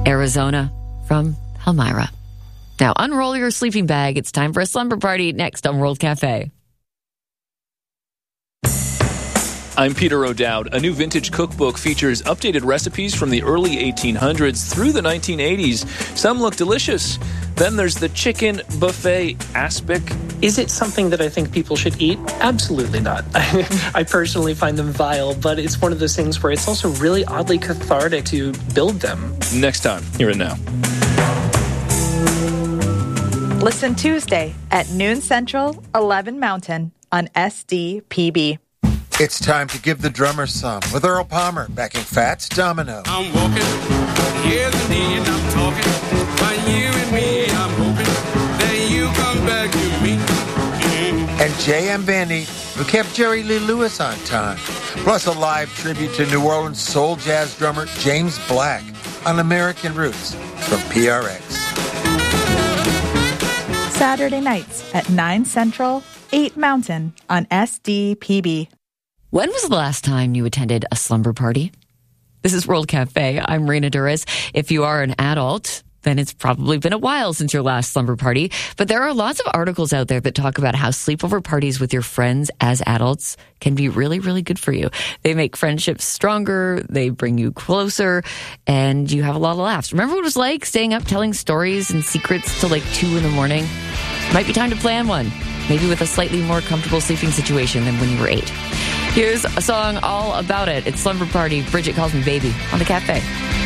Arizona from Elmira. Now unroll your sleeping bag. It's time for a slumber party next on World Cafe. I'm Peter O'Dowd. A new vintage cookbook features updated recipes from the early 1800s through the 1980s. Some look delicious. Then there's the chicken buffet aspic. Is it something that I think people should eat? Absolutely not. I personally find them vile, but it's one of those things where it's also really oddly cathartic to build them. Next time, here and now. Listen Tuesday at noon Central, 11 Mountain on SDPB. It's time to give the drummer some with Earl Palmer backing Fats Domino. I'm walking, years indeed, and I'm talking. By you and me, I'm hoping that you come back to me. And J.M. Vandy, who kept Jerry Lee Lewis on time. Plus a live tribute to New Orleans soul jazz drummer James Black on American Roots from PRX. Saturday nights at 9 Central, 8 Mountain on SDPB. When was the last time you attended a slumber party? This is World Cafe. I'm Raina Duras. If you are an adult, then it's probably been a while since your last slumber party. But there are lots of articles out there that talk about how sleepover parties with your friends as adults can be really, really good for you. They make friendships stronger, they bring you closer, and you have a lot of laughs. Remember what it was like staying up telling stories and secrets till like 2 in the morning? Might be time to plan one, maybe with a slightly more comfortable sleeping situation than when you were 8. Here's a song all about it. It's Slumber Party, Bridget Calls Me Baby on the Cafe.